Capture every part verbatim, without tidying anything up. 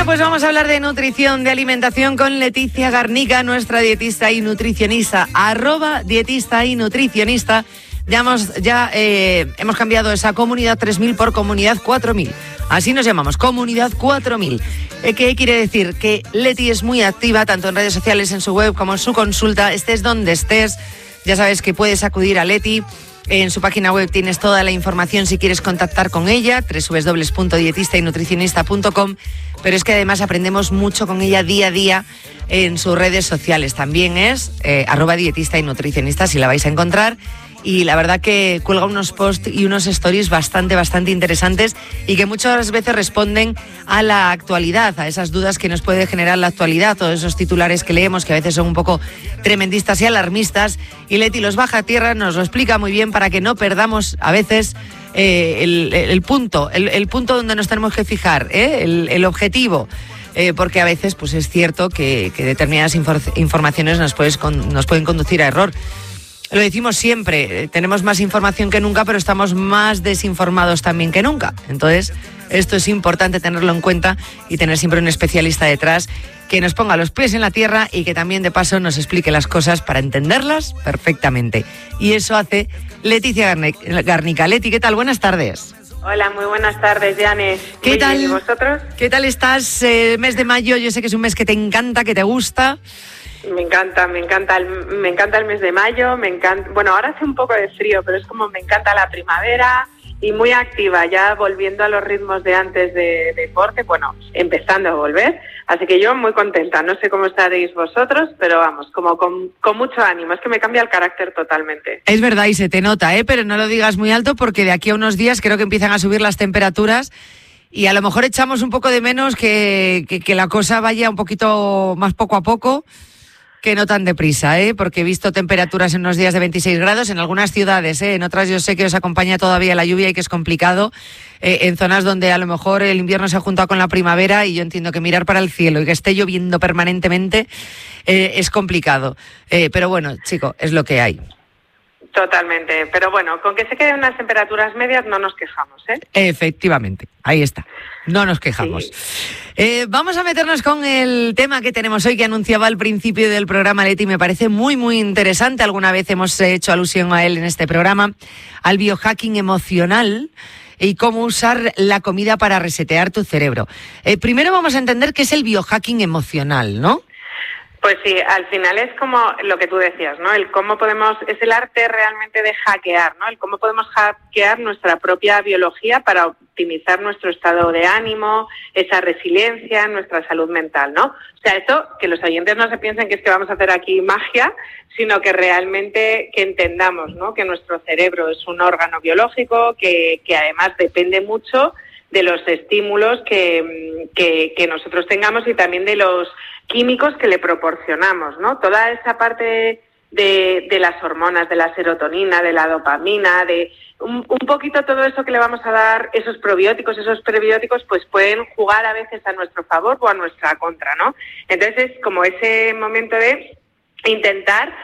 pues vamos a hablar de nutrición, de alimentación con Leticia Garnica, nuestra dietista y nutricionista, arroba dietista y nutricionista. Ya hemos, ya, eh, hemos cambiado esa comunidad tres mil por comunidad cuatro mil. Así nos llamamos, comunidad cuatro mil. Eh, ¿Qué quiere decir? Que Leti es muy activa, tanto en redes sociales, en su web, como en su consulta. Estés donde estés, ya sabes que puedes acudir a Leti. En su página web tienes toda la información si quieres contactar con ella, doble u doble u doble u punto dietista y nutricionista punto com. Pero es que además aprendemos mucho con ella día a día en sus redes sociales. También es eh, arroba dietista y nutricionista, si la vais a encontrar. Y la verdad que cuelga unos posts y unos stories bastante, bastante interesantes y que muchas veces responden a la actualidad, a esas dudas que nos puede generar la actualidad, todos esos titulares que leemos que a veces son un poco tremendistas y alarmistas. Y Leti los baja a tierra, nos lo explica muy bien para que no perdamos a veces eh, el, el punto, el, el punto donde nos tenemos que fijar, ¿eh? el, el objetivo. Eh, porque a veces pues es cierto que, que determinadas infor- informaciones nos, puedes con, nos pueden conducir a error. Lo decimos siempre, tenemos más información que nunca, pero estamos más desinformados también que nunca. Entonces, esto es importante tenerlo en cuenta y tener siempre un especialista detrás que nos ponga los pies en la tierra y que también de paso nos explique las cosas para entenderlas perfectamente. Y eso hace Leticia Garnica. Leti, ¿qué tal? Buenas tardes. Hola, muy buenas tardes, Yane. ¿Qué muy tal? Bien, ¿y vosotros? ¿Qué tal estás? Eh, mes de mayo, yo sé que es un mes que te encanta, que te gusta. Me encanta, me encanta el, me encanta el mes de mayo, me encanta, bueno, ahora hace un poco de frío, pero es como me encanta la primavera y muy activa, ya volviendo a los ritmos de antes de, de deporte, bueno, empezando a volver, así que yo muy contenta, no sé cómo estaréis vosotros, pero vamos, como con, con mucho ánimo, es que me cambia el carácter totalmente. Es verdad y se te nota, ¿eh? Pero no lo digas muy alto porque de aquí a unos días creo que empiezan a subir las temperaturas y a lo mejor echamos un poco de menos que, que, que la cosa vaya un poquito más poco a poco. Que no tan deprisa, ¿eh? Porque he visto temperaturas en unos días de veintiséis grados en algunas ciudades, ¿eh? En otras yo sé que os acompaña todavía la lluvia y que es complicado, eh, en zonas donde a lo mejor el invierno se ha juntado con la primavera y yo entiendo que mirar para el cielo y que esté lloviendo permanentemente eh, es complicado. Eh, pero bueno, chico, es lo que hay. Totalmente, pero bueno, con que se queden unas temperaturas medias no nos quejamos, ¿eh? Efectivamente, ahí está, no nos quejamos. Sí. Eh, vamos a meternos con el tema que tenemos hoy, que anunciaba al principio del programa Leti, me parece muy, muy interesante. Alguna vez hemos hecho alusión a él en este programa, al biohacking emocional y cómo usar la comida para resetear tu cerebro. Eh, primero vamos a entender qué es el biohacking emocional, ¿no? Pues sí, al final es como lo que tú decías, ¿no? El cómo podemos, es el arte realmente de hackear, ¿no? El cómo podemos hackear nuestra propia biología para optimizar nuestro estado de ánimo, esa resiliencia, nuestra salud mental, ¿no? O sea, esto, que los oyentes no se piensen que es que vamos a hacer aquí magia, sino que realmente que entendamos, ¿no? Que nuestro cerebro es un órgano biológico que, que además depende mucho de los estímulos que, que, que nosotros tengamos y también de los químicos que le proporcionamos, ¿no? Toda esa parte de, de las hormonas, de la serotonina, de la dopamina, de un, un poquito todo eso que le vamos a dar, esos probióticos, esos prebióticos, pues pueden jugar a veces a nuestro favor o a nuestra contra, ¿no? Entonces es como ese momento de intentar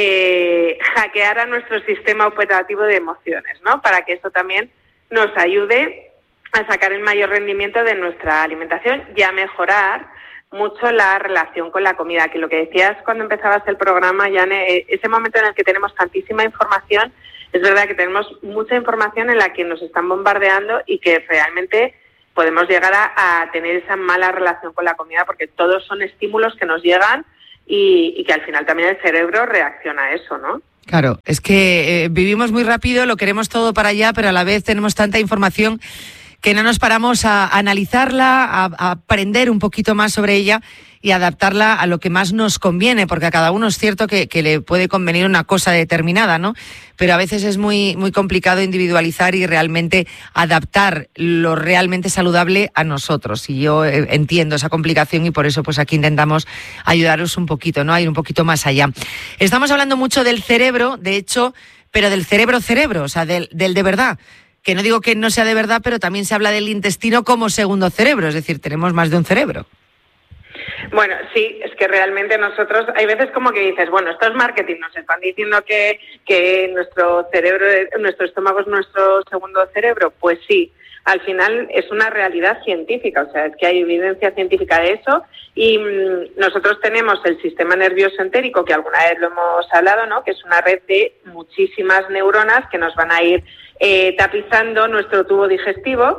eh, hackear a nuestro sistema operativo de emociones, ¿no? Para que eso también nos ayude a sacar el mayor rendimiento de nuestra alimentación y a mejorar mucho la relación con la comida, que lo que decías cuando empezabas el programa, Yane, ese momento en el que tenemos tantísima información, es verdad que tenemos mucha información en la que nos están bombardeando y que realmente podemos llegar a, a tener esa mala relación con la comida porque todos son estímulos que nos llegan y, y que al final también el cerebro reacciona a eso, ¿no? Claro, es que eh, vivimos muy rápido, lo queremos todo para allá, pero a la vez tenemos tanta información que no nos paramos a analizarla, a, a aprender un poquito más sobre ella y adaptarla a lo que más nos conviene, porque a cada uno es cierto que, que le puede convenir una cosa determinada, ¿no? Pero a veces es muy, muy complicado individualizar y realmente adaptar lo realmente saludable a nosotros. Y yo entiendo esa complicación y por eso pues aquí intentamos ayudaros un poquito, ¿no? A ir un poquito más allá. Estamos hablando mucho del cerebro, de hecho, pero del cerebro-cerebro, o sea, del, del de verdad. Que no digo que no sea de verdad, pero también se habla del intestino como segundo cerebro, es decir, tenemos más de un cerebro. Bueno, sí, es que realmente nosotros, hay veces como que dices, bueno, esto es marketing, nos están diciendo que, que nuestro cerebro, nuestro estómago es nuestro segundo cerebro. Pues sí, al final es una realidad científica, o sea, es que hay evidencia científica de eso y mmm, nosotros tenemos el sistema nervioso entérico, que alguna vez lo hemos hablado, ¿no? Que es una red de muchísimas neuronas que nos van a ir eh, tapizando nuestro tubo digestivo.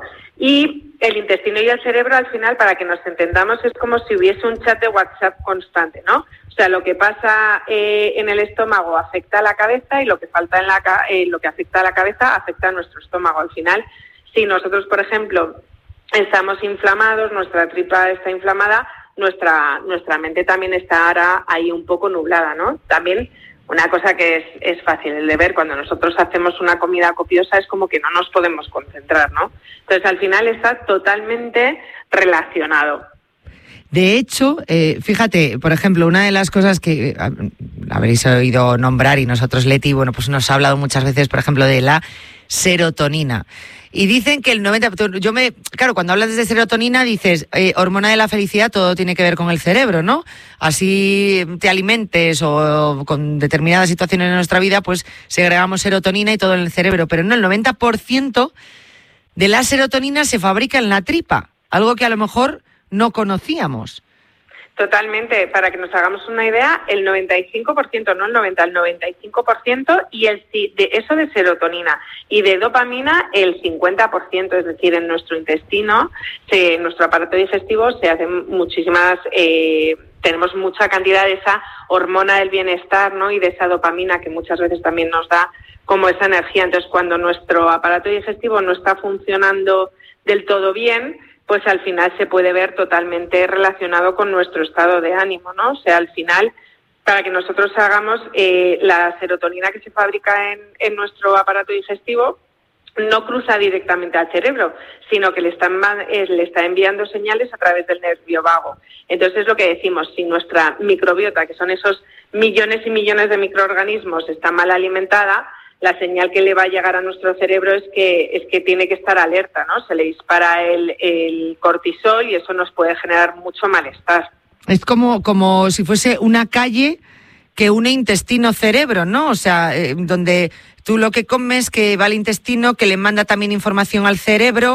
Y el intestino y el cerebro, al final, para que nos entendamos, es como si hubiese un chat de WhatsApp constante, ¿no? O sea, lo que pasa eh, en el estómago afecta a la cabeza y lo que falta en la eh, lo que afecta a la cabeza afecta a nuestro estómago. Al final, si nosotros, por ejemplo, estamos inflamados, nuestra tripa está inflamada, nuestra nuestra mente también estará ahí un poco nublada, ¿no? También una cosa que es, es fácil de ver, cuando nosotros hacemos una comida copiosa es como que no nos podemos concentrar, ¿no? Entonces, al final está totalmente relacionado. De hecho, eh, fíjate, por ejemplo, una de las cosas que eh, habréis oído nombrar y nosotros, Leti, bueno, pues nos ha hablado muchas veces, por ejemplo, de la serotonina. Y dicen que el noventa por ciento, yo me, claro, cuando hablas de serotonina dices, eh, hormona de la felicidad, todo tiene que ver con el cerebro, ¿no? Así te alimentes o con determinadas situaciones en nuestra vida, pues segregamos serotonina y todo en el cerebro. Pero no, el noventa por ciento de la serotonina se fabrica en la tripa, algo que a lo mejor no conocíamos. Totalmente, para que nos hagamos una idea, el noventa y cinco por ciento, no el noventa, el noventa y cinco por ciento y el de eso de serotonina y de dopamina el cincuenta por ciento, es decir, en nuestro intestino, se, en nuestro aparato digestivo se hacen muchísimas, eh, tenemos mucha cantidad de esa hormona del bienestar, ¿no? Y de esa dopamina que muchas veces también nos da como esa energía. Entonces, cuando nuestro aparato digestivo no está funcionando del todo bien, pues al final se puede ver totalmente relacionado con nuestro estado de ánimo, ¿no? O sea, al final, para que nosotros hagamos eh, la serotonina que se fabrica en, en nuestro aparato digestivo, no cruza directamente al cerebro, sino que le está, eh, le está enviando señales a través del nervio vago. Entonces, es lo que decimos, si nuestra microbiota, que son esos millones y millones de microorganismos, está mal alimentada, la señal que le va a llegar a nuestro cerebro es que es que tiene que estar alerta, ¿no? Se le dispara el, el cortisol y eso nos puede generar mucho malestar. Es como, como si fuese una calle que une intestino-cerebro, ¿no? O sea, eh, donde tú lo que comes, que va al intestino, que le manda también información al cerebro.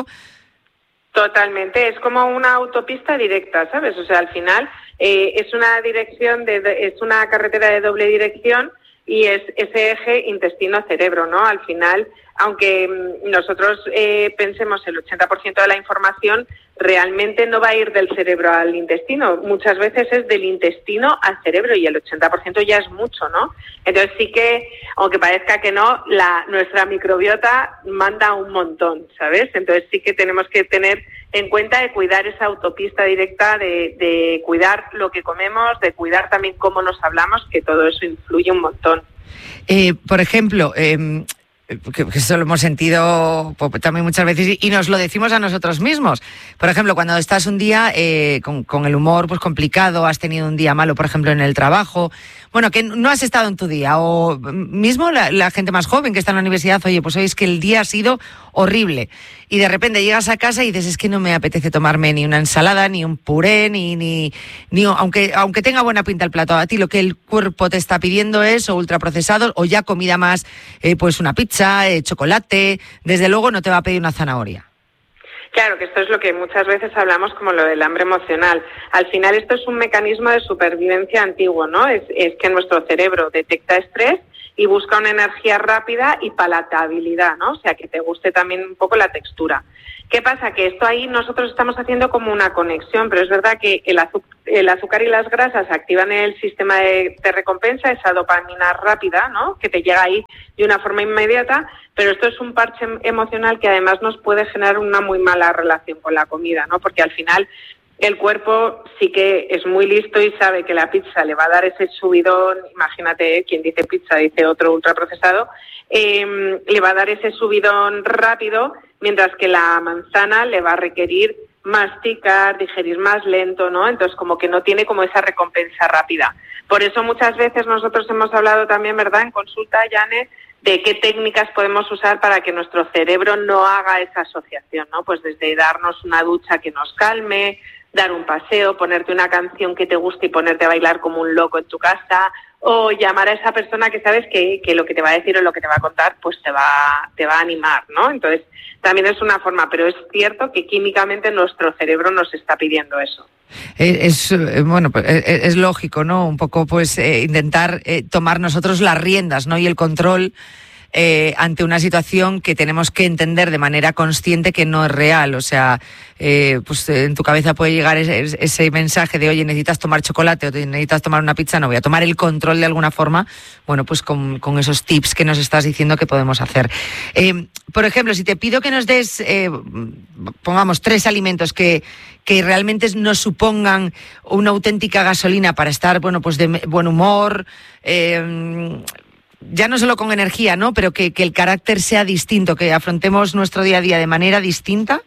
Totalmente, es como una autopista directa, ¿sabes? O sea, al final eh, es una dirección de, de es una carretera de doble dirección. Y es ese eje intestino-cerebro, ¿no? Al final, aunque nosotros eh, pensemos el ochenta por ciento de la información, realmente no va a ir del cerebro al intestino. Muchas veces es del intestino al cerebro y el ochenta por ciento ya es mucho, ¿no? Entonces sí que, aunque parezca que no, la nuestra microbiota manda un montón, ¿sabes? Entonces sí que tenemos que tener en cuenta de cuidar esa autopista directa, de, de cuidar lo que comemos, de cuidar también cómo nos hablamos, que todo eso influye un montón. Eh, por ejemplo, eh, que, que eso lo hemos sentido también muchas veces y nos lo decimos a nosotros mismos. Por ejemplo, cuando estás un día eh, con, con el humor pues complicado, has tenido un día malo, por ejemplo, en el trabajo, bueno, que no has estado en tu día, o mismo la, la gente más joven que está en la universidad, oye, pues hoy es que el día ha sido horrible. Y de repente llegas a casa y dices, es que no me apetece tomarme ni una ensalada, ni un puré, ni, ni, ni aunque, aunque tenga buena pinta el plato. A ti lo que el cuerpo te está pidiendo es o ultraprocesados o ya comida más, eh, pues una pizza, eh, chocolate. Desde luego no te va a pedir una zanahoria. Claro, que esto es lo que muchas veces hablamos como lo del hambre emocional. Al final esto es un mecanismo de supervivencia antiguo, ¿no? Es, es que nuestro cerebro detecta estrés y busca una energía rápida y palatabilidad, ¿no? O sea, que te guste también un poco la textura. ¿Qué pasa? Que esto ahí nosotros estamos haciendo como una conexión, pero es verdad que el, azu- el azúcar y las grasas activan el sistema de, de recompensa, esa dopamina rápida, ¿no? Que te llega ahí de una forma inmediata, pero esto es un parche emocional que además nos puede generar una muy mala relación con la comida, ¿no? Porque al final el cuerpo sí que es muy listo y sabe que la pizza le va a dar ese subidón, imagínate, ¿eh? Quien dice pizza dice otro ultraprocesado, eh, le va a dar ese subidón rápido, mientras que la manzana le va a requerir masticar, digerir más lento, ¿no? Entonces como que no tiene como esa recompensa rápida. Por eso muchas veces nosotros hemos hablado también, ¿verdad?, en consulta, Yane, de qué técnicas podemos usar para que nuestro cerebro no haga esa asociación, ¿no? Pues desde darnos una ducha que nos calme, dar un paseo, ponerte una canción que te guste y ponerte a bailar como un loco en tu casa, o llamar a esa persona que sabes que, que lo que te va a decir o lo que te va a contar pues te va, te va a animar, ¿no? Entonces también es una forma, pero es cierto que químicamente nuestro cerebro nos está pidiendo eso. Es, es bueno, es, es lógico, ¿no? Un poco pues eh, intentar eh, tomar nosotros las riendas, ¿no? Y el control Eh, ante una situación que tenemos que entender de manera consciente que no es real. O sea, eh, pues en tu cabeza puede llegar ese, ese mensaje de, oye, necesitas tomar chocolate o necesitas tomar una pizza, no voy a tomar el control de alguna forma, bueno, pues con, con esos tips que nos estás diciendo que podemos hacer. Eh, por ejemplo, si te pido que nos des, eh, pongamos, tres alimentos que, que realmente nos supongan una auténtica gasolina para estar, bueno, pues de buen humor, eh, ya no solo con energía, ¿no? Pero que, que el carácter sea distinto, que afrontemos nuestro día a día de manera distinta.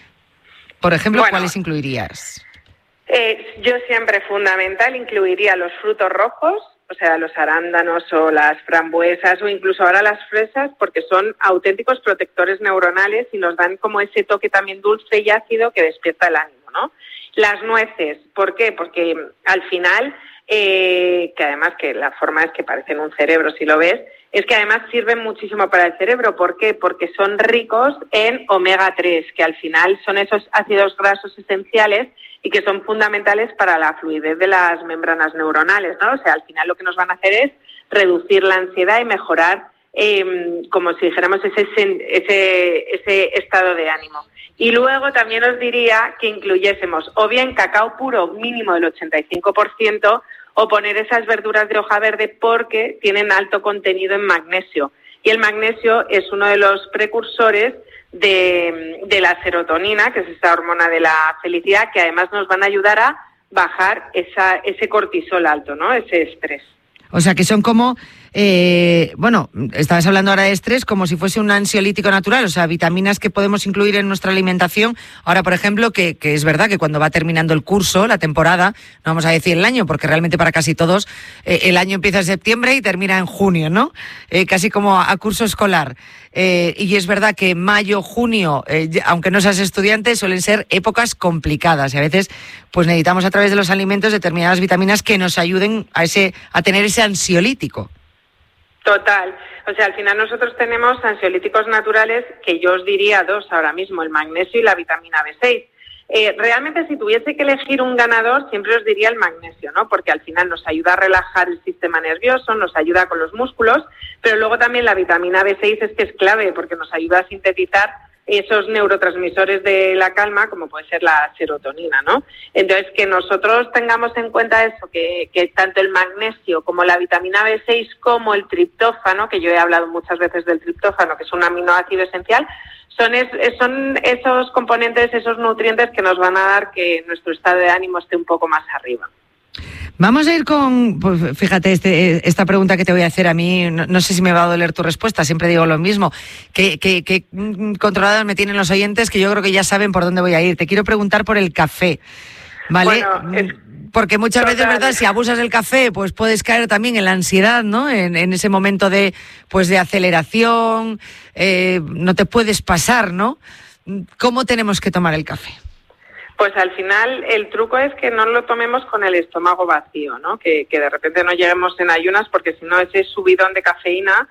Por ejemplo, bueno, ¿cuáles incluirías? Eh, yo siempre, fundamental, incluiría los frutos rojos, o sea, los arándanos o las frambuesas o incluso ahora las fresas, porque son auténticos protectores neuronales y nos dan como ese toque también dulce y ácido que despierta el ánimo, ¿no? Las nueces, ¿por qué? Porque al final... Eh, que además que la forma es que parecen un cerebro si lo ves, es que además sirven muchísimo para el cerebro. ¿Por qué? Porque son ricos en omega tres, que al final son esos ácidos grasos esenciales y que son fundamentales para la fluidez de las membranas neuronales, ¿no? O sea, al final lo que nos van a hacer es reducir la ansiedad y mejorar, eh, como si dijéramos, ese, ese, ese estado de ánimo. Y luego también os diría que incluyésemos o bien cacao puro mínimo del ochenta y cinco por ciento o poner esas verduras de hoja verde porque tienen alto contenido en magnesio. Y el magnesio es uno de los precursores de, de la serotonina, que es esa hormona de la felicidad, que además nos van a ayudar a bajar esa, ese cortisol alto, ¿no? Ese estrés. O sea, que son como, eh, bueno, estabas hablando ahora de estrés como si fuese un ansiolítico natural, o sea, vitaminas que podemos incluir en nuestra alimentación. Ahora, por ejemplo, que, que es verdad que cuando va terminando el curso, la temporada, no vamos a decir el año, porque realmente para casi todos eh, el año empieza en septiembre y termina en junio, ¿no? Eh, casi como a, a curso escolar. Eh, y es verdad que mayo, junio, eh, aunque no seas estudiante, suelen ser épocas complicadas y a veces pues necesitamos a través de los alimentos determinadas vitaminas que nos ayuden a ese a tener ese ansiolítico. Total. O sea, al final nosotros tenemos ansiolíticos naturales que yo os diría dos ahora mismo, el magnesio y la vitamina B seis. Eh, realmente si tuviese que elegir un ganador siempre os diría el magnesio, ¿no? Porque al final nos ayuda a relajar el sistema nervioso, nos ayuda con los músculos, pero luego también la vitamina B seis es que es clave porque nos ayuda a sintetizar esos neurotransmisores de la calma, como puede ser la serotonina, ¿no? Entonces, que nosotros tengamos en cuenta eso, que, que tanto el magnesio como la vitamina B seis como el triptófano, que yo he hablado muchas veces del triptófano, que es un aminoácido esencial, son, es, son esos componentes, esos nutrientes que nos van a dar que nuestro estado de ánimo esté un poco más arriba. Vamos a ir con, pues fíjate, este, esta pregunta que te voy a hacer a mí, no, no sé si me va a doler tu respuesta, siempre digo lo mismo, que, que, que controlados me tienen los oyentes, que yo creo que ya saben por dónde voy a ir. Te quiero preguntar por el café, ¿vale? Bueno, es... Porque muchas Total. veces, ¿verdad? Si abusas del café, pues puedes caer también en la ansiedad, ¿no? En, en ese momento de, pues de aceleración, eh, no te puedes pasar, ¿no? ¿Cómo tenemos que tomar el café? Pues al final el truco es que no lo tomemos con el estómago vacío, ¿no? Que, que de repente no lleguemos en ayunas porque si no ese subidón de cafeína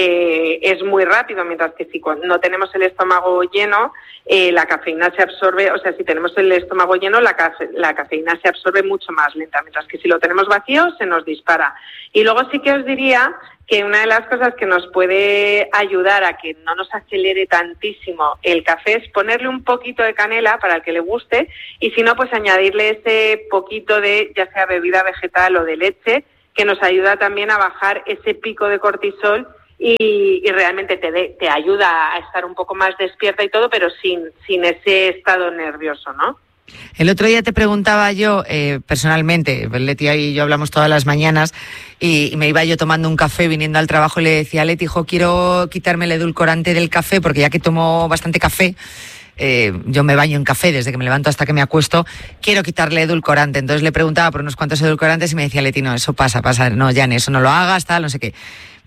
eh, es muy rápido, mientras que si no tenemos el estómago lleno, eh, la cafeína se absorbe, o sea, si tenemos el estómago lleno, la, cafe, la cafeína se absorbe mucho más lenta, mientras que si lo tenemos vacío, se nos dispara. Y luego sí que os diría que una de las cosas que nos puede ayudar a que no nos acelere tantísimo el café es ponerle un poquito de canela para el que le guste y si no, pues añadirle ese poquito de ya sea bebida vegetal o de leche que nos ayuda también a bajar ese pico de cortisol y, y realmente te, de, te ayuda a estar un poco más despierta y todo, pero sin, sin ese estado nervioso, ¿no? El otro día te preguntaba yo, eh, personalmente, Leti y yo hablamos todas las mañanas y, y me iba yo tomando un café viniendo al trabajo y le decía a Leti, hijo, quiero quitarme el edulcorante del café porque ya que tomo bastante café, eh, yo me baño en café desde que me levanto hasta que me acuesto, quiero quitarle edulcorante. Entonces le preguntaba por unos cuantos edulcorantes y me decía Leti, no, eso pasa, pasa, no, Jan, eso no lo hagas, tal, no sé qué.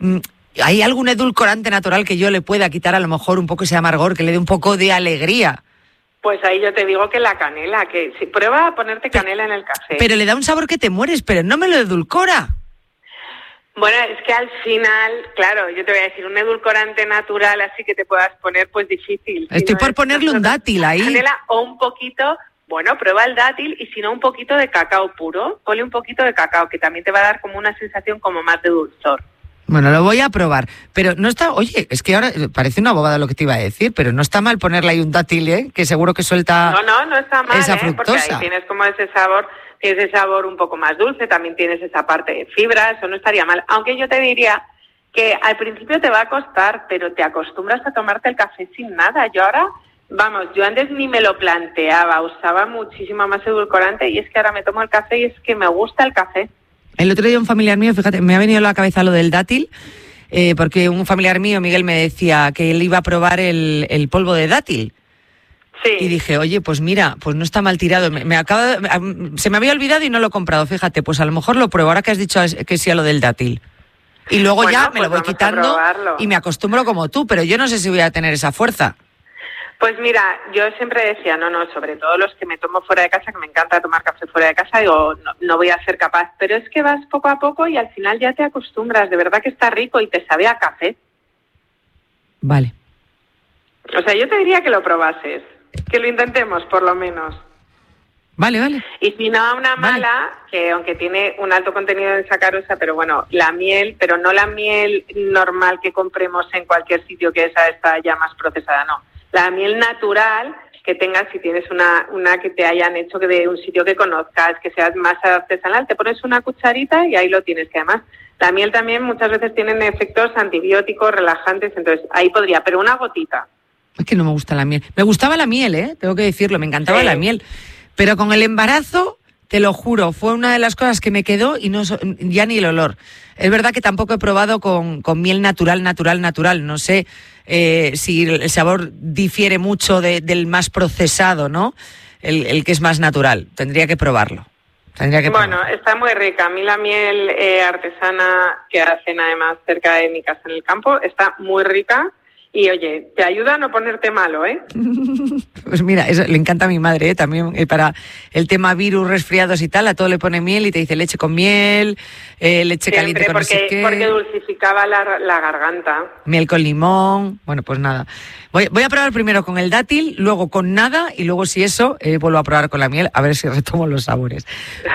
¿Hay algún edulcorante natural que yo le pueda quitar a lo mejor un poco ese amargor, que le dé un poco de alegría? Pues ahí yo te digo que la canela, que si prueba a ponerte canela en el café. Pero le da un sabor que te mueres, pero no me lo edulcora. Bueno, es que al final, claro, yo te voy a decir, un edulcorante natural así que te puedas poner, pues difícil. Estoy si no por es, ponerle un dátil ahí. Canela o un poquito, bueno, prueba el dátil y si no un poquito de cacao puro, ponle un poquito de cacao, que también te va a dar como una sensación como más de dulzor. Bueno, lo voy a probar, pero no está, oye, es que ahora parece una bobada lo que te iba a decir, pero no está mal ponerle ahí un dátil, ¿eh? Que seguro que suelta No, no, no está mal, esa ¿eh? fructosa. Porque ahí tienes como ese sabor, tienes ese sabor un poco más dulce, también tienes esa parte de fibra, eso no estaría mal. Aunque yo te diría que al principio te va a costar, pero te acostumbras a tomarte el café sin nada. Yo ahora, vamos, yo antes ni me lo planteaba, usaba muchísimo más edulcorante y es que ahora me tomo el café y es que me gusta el café. El otro día un familiar mío, fíjate, me ha venido a la cabeza lo del dátil, eh, porque un familiar mío, Miguel, me decía que él iba a probar el, el polvo de dátil. Sí. Y dije, oye, pues mira, pues no está mal tirado. Me, me acaba de, se me había olvidado y no lo he comprado, fíjate, pues a lo mejor lo pruebo ahora que has dicho que sí a lo del dátil. Y luego bueno, ya me pues lo voy quitando y me acostumbro como tú, pero yo no sé si voy a tener esa fuerza. Pues mira, yo siempre decía, no, no, sobre todo los que me tomo fuera de casa, que me encanta tomar café fuera de casa, digo, no, no voy a ser capaz. Pero es que vas poco a poco y al final ya te acostumbras, de verdad que está rico y te sabe a café. Vale. O sea, yo te diría que lo probases, que lo intentemos por lo menos. Vale, vale. Y si no, una mala, vale. Que aunque tiene un alto contenido de sacarosa, pero bueno, la miel, pero no la miel normal que compremos en cualquier sitio, que esa está ya más procesada, no. La miel natural que tengas, si tienes una, una que te hayan hecho de un sitio que conozcas, que sea más artesanal, te pones una cucharita y ahí lo tienes, que además la miel también muchas veces tienen efectos antibióticos, relajantes, entonces ahí podría, pero una gotita. Es que no me gusta la miel. Me gustaba la miel, ¿eh? Tengo que decirlo, me encantaba sí. la miel. Pero con el embarazo, te lo juro, fue una de las cosas que me quedó y no ya ni el olor. Es verdad que tampoco he probado con, con miel natural, natural, natural. No sé eh, si el sabor difiere mucho de, del más procesado, ¿no? El, el que es más natural. Tendría que probarlo. Tendría que bueno, probarlo. Está muy rica. A mí la miel eh, artesana que hacen además cerca de mi casa en el campo está muy rica. Y oye, te ayuda a no ponerte malo, ¿eh? Pues mira, eso le encanta a mi madre, ¿eh? También eh, para el tema virus, resfriados y tal, a todo le pone miel y te dice leche con miel, eh, leche Siempre, caliente con porque, no sé qué. porque dulcificaba la, la garganta. Miel con limón, bueno, pues nada. Voy, voy a probar primero con el dátil, luego con nada y luego si eso, eh, vuelvo a probar con la miel, a ver si retomo los sabores.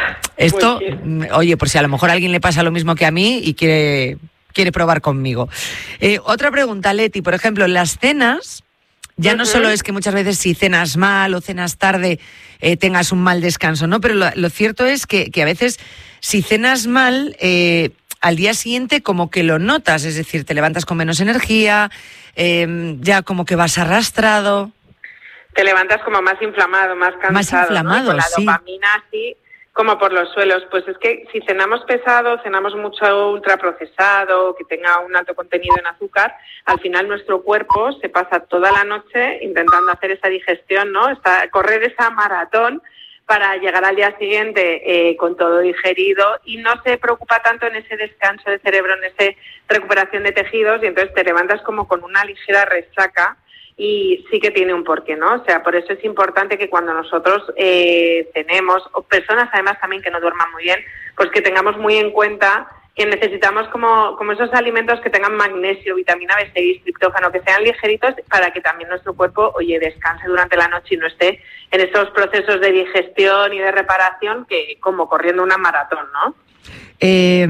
Esto, oye, por si a lo mejor a alguien le pasa lo mismo que a mí y quiere... quiere probar conmigo. Eh, otra pregunta, Leti, por ejemplo, en las cenas, ya uh-huh. no solo es que muchas veces si cenas mal o cenas tarde eh, tengas un mal descanso, ¿no? Pero lo, lo cierto es que, que a veces si cenas mal, eh, al día siguiente como que lo notas, es decir, te levantas con menos energía, eh, ya como que vas arrastrado. Te levantas como más inflamado, más cansado, más inflamado, ¿no? Con la sí. dopamina así... como por los suelos, pues es que si cenamos pesado, cenamos mucho ultraprocesado, que tenga un alto contenido en azúcar, al final nuestro cuerpo se pasa toda la noche intentando hacer esa digestión, ¿no? Está, correr esa maratón para llegar al día siguiente eh, con todo digerido y no se preocupa tanto en ese descanso de cerebro, en esa recuperación de tejidos y entonces te levantas como con una ligera resaca. Y sí que tiene un porqué, ¿no? O sea, por eso es importante que cuando nosotros eh, tenemos, o personas además también que no duerman muy bien, pues que tengamos muy en cuenta que necesitamos como, como esos alimentos que tengan magnesio, vitamina B seis, triptófano, que sean ligeritos para que también nuestro cuerpo, oye, descanse durante la noche y no esté en esos procesos de digestión y de reparación que como corriendo una maratón, ¿no? Eh...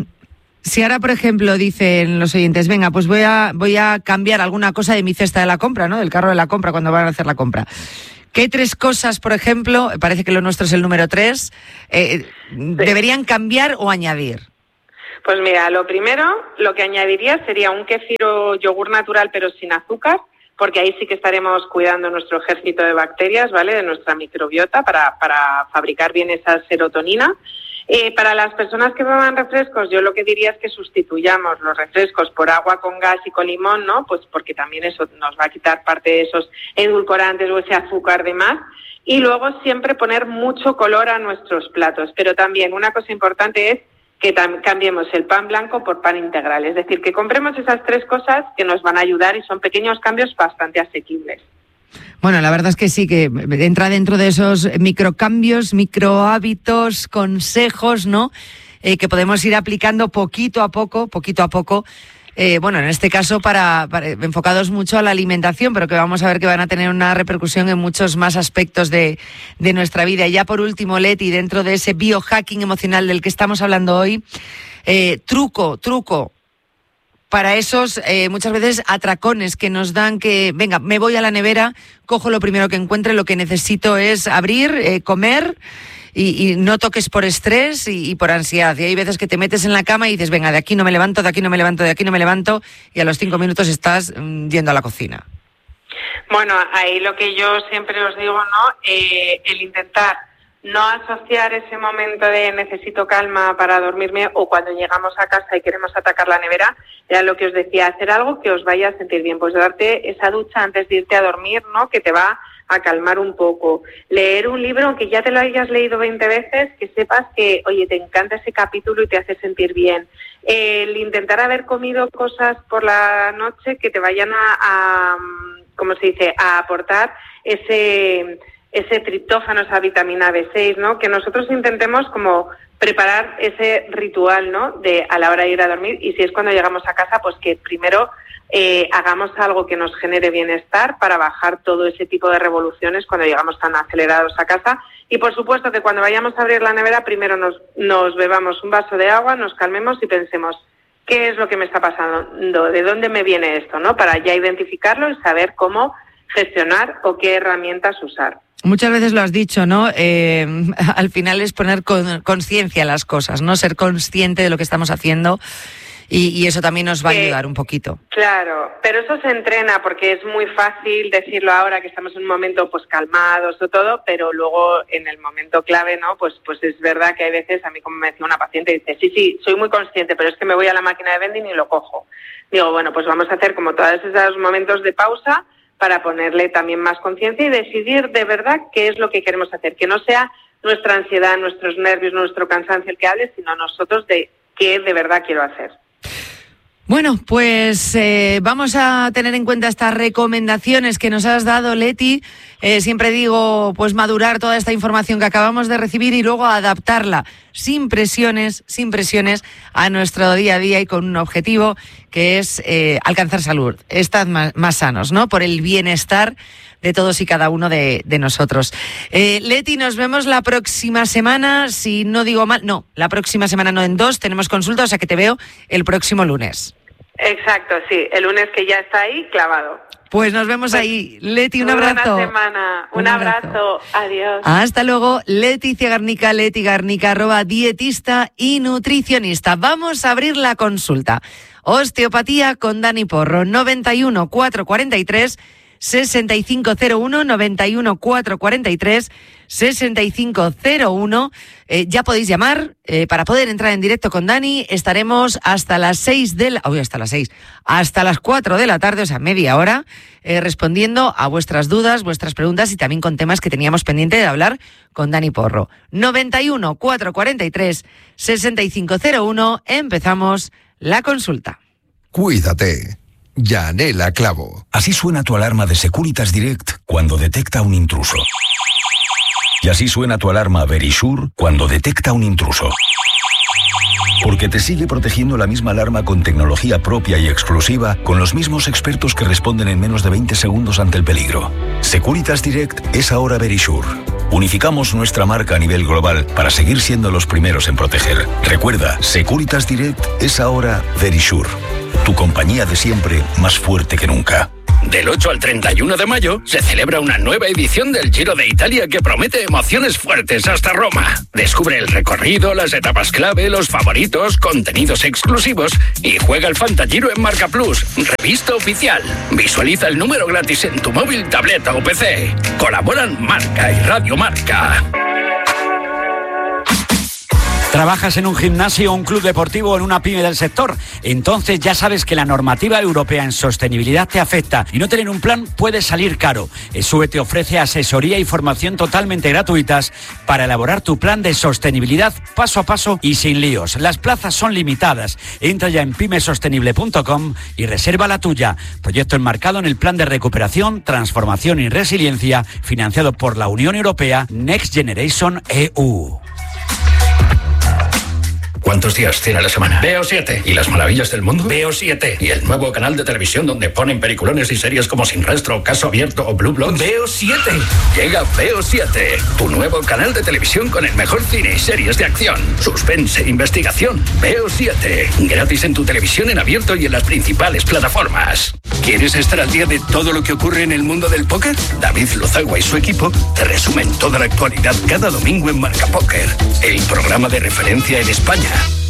Si ahora, por ejemplo, dicen los oyentes, venga, pues voy a voy a cambiar alguna cosa de mi cesta de la compra, ¿no? Del carro de la compra cuando van a hacer la compra. ¿Qué tres cosas, por ejemplo, parece que lo nuestro es el número tres, eh, sí. deberían cambiar o añadir? Pues mira, lo primero, lo que añadiría sería un kéfir o yogur natural pero sin azúcar, porque ahí sí que estaremos cuidando nuestro ejército de bacterias, ¿vale? De nuestra microbiota para, para fabricar bien esa serotonina. Eh, para las personas que beban refrescos, yo lo que diría es que sustituyamos los refrescos por agua con gas y con limón, ¿no? Pues porque también eso nos va a quitar parte de esos edulcorantes o ese azúcar de más. Y luego siempre poner mucho color a nuestros platos. Pero también una cosa importante es que tam- cambiemos el pan blanco por pan integral. Es decir, que compremos esas tres cosas que nos van a ayudar y son pequeños cambios bastante asequibles. Bueno, la verdad es que sí, que entra dentro de esos microcambios, microhábitos, consejos, ¿no? Eh, que podemos ir aplicando poquito a poco, poquito a poco. Eh, bueno, en este caso para, para enfocados mucho a la alimentación, pero que vamos a ver que van a tener una repercusión en muchos más aspectos de, de nuestra vida. Y ya por último, Leti, dentro de ese biohacking emocional del que estamos hablando hoy, eh, truco, truco. Para esos, eh, muchas veces, atracones que nos dan que, venga, me voy a la nevera, cojo lo primero que encuentre, lo que necesito es abrir, eh, comer y, y no toques por estrés y, y por ansiedad. Y hay veces que te metes en la cama y dices, venga, de aquí no me levanto, de aquí no me levanto, de aquí no me levanto, y a los cinco minutos estás mm, yendo a la cocina. Bueno, ahí lo que yo siempre os digo, ¿no? Eh, el intentar no asociar ese momento de necesito calma para dormirme o cuando llegamos a casa y queremos atacar la nevera, ya lo que os decía, hacer algo que os vaya a sentir bien, pues darte esa ducha antes de irte a dormir, ¿no? Que te va a calmar un poco. Leer un libro, aunque ya te lo hayas leído veinte veces, que sepas que, oye, te encanta ese capítulo y te hace sentir bien. El intentar haber comido cosas por la noche que te vayan a, a ¿cómo se dice?, a aportar ese... ese triptófano, esa vitamina B seis, ¿no? Que nosotros intentemos como preparar ese ritual, ¿no? De a la hora de ir a dormir, y si es cuando llegamos a casa, pues que primero eh, hagamos algo que nos genere bienestar para bajar todo ese tipo de revoluciones cuando llegamos tan acelerados a casa. Y por supuesto que cuando vayamos a abrir la nevera, primero nos, nos bebamos un vaso de agua, nos calmemos y pensemos, ¿qué es lo que me está pasando? ¿De dónde me viene esto? ¿No? Para ya identificarlo y saber cómo gestionar o qué herramientas usar. Muchas veces lo has dicho, ¿no? Eh, al final es poner con, conciencia a las cosas, ¿no? Ser consciente de lo que estamos haciendo y, y eso también nos va a ayudar un poquito. Claro, pero eso se entrena porque es muy fácil decirlo ahora que estamos en un momento pues calmados o todo, pero luego en el momento clave, ¿no? Pues pues es verdad que hay veces, a mí como me decía una paciente, dice, sí, sí, soy muy consciente, pero es que me voy a la máquina de vending y lo cojo. Digo, bueno, pues vamos a hacer como todos esos momentos de pausa para ponerle también más conciencia y decidir de verdad qué es lo que queremos hacer, que no sea nuestra ansiedad, nuestros nervios, nuestro cansancio el que hable, sino nosotros de qué de verdad quiero hacer. Bueno, pues eh, vamos a tener en cuenta estas recomendaciones que nos has dado, Leti. Eh, siempre digo, pues madurar toda esta información que acabamos de recibir y luego adaptarla sin presiones, sin presiones a nuestro día a día y con un objetivo que es eh, alcanzar salud, estar más, más sanos, ¿no? Por el bienestar de todos y cada uno de, de nosotros. Eh, Leti, nos vemos la próxima semana, si no digo mal, no, la próxima semana no, en dos tenemos consulta, o sea que te veo el próximo lunes. Exacto, sí, el lunes que ya está ahí clavado. Pues nos vemos pues, ahí. Leti, un abrazo. Buena semana, un, un abrazo. abrazo, adiós. Hasta luego, Leticia Garnica, Leti Garnica, arroba dietista y nutricionista. Vamos a abrir la consulta. Osteopatía con Dani Porro, noventa y uno, cuatrocientos cuarenta y tres, sesenta y cinco cero uno, noventa y uno, cuatrocientos cuarenta y tres, sesenta y cinco cero uno. Eh, ya podéis llamar eh, para poder entrar en directo con Dani. Estaremos hasta las seis de la... Uy, hasta las seis. Hasta las cuatro de la tarde, o sea, media hora, eh, respondiendo a vuestras dudas, vuestras preguntas y también con temas que teníamos pendiente de hablar con Dani Porro. noventa y uno, cuatrocientos cuarenta y tres, sesenta y cinco cero uno. Empezamos la consulta. Cuídate. Yanela Clavo. Así suena tu alarma de Securitas Direct cuando detecta un intruso. Y así suena tu alarma Verisure cuando detecta un intruso. Porque te sigue protegiendo la misma alarma con tecnología propia y exclusiva, con los mismos expertos que responden en menos de veinte segundos ante el peligro. Securitas Direct es ahora Verisure. Unificamos nuestra marca a nivel global para seguir siendo los primeros en proteger. Recuerda, Securitas Direct es ahora Verisure. Tu compañía de siempre, más fuerte que nunca. Del ocho al treinta y uno de mayo se celebra una nueva edición del Giro de Italia que promete emociones fuertes hasta Roma. Descubre el recorrido, las etapas clave, los favoritos, contenidos exclusivos y juega el Fantagiro en Marca Plus, revista oficial. Visualiza el número gratis en tu móvil, tableta o P C. Colaboran Marca y Radio Marca. ¿Trabajas en un gimnasio, un club deportivo o en una pyme del sector? Entonces ya sabes que la normativa europea en sostenibilidad te afecta y no tener un plan puede salir caro. ESUE te ofrece asesoría y formación totalmente gratuitas para elaborar tu plan de sostenibilidad paso a paso y sin líos. Las plazas son limitadas. Entra ya en pymesostenible punto com y reserva la tuya. Proyecto enmarcado en el Plan de Recuperación, Transformación y Resiliencia financiado por la Unión Europea Next Generation E U. ¿Cuántos días tiene la semana? Veo siete. ¿Y las maravillas del mundo? Veo siete. ¿Y el nuevo canal de televisión donde ponen peliculones y series como Sin Rastro, Caso Abierto o Blue Bloods? Veo siete. Llega Veo siete, tu nuevo canal de televisión con el mejor cine y series de acción, suspense, investigación. Veo siete. Gratis en tu televisión en abierto y en las principales plataformas. ¿Quieres estar al día de todo lo que ocurre en el mundo del póker? David Lozagua y su equipo te resumen toda la actualidad cada domingo en Marca Póker, el programa de referencia en España.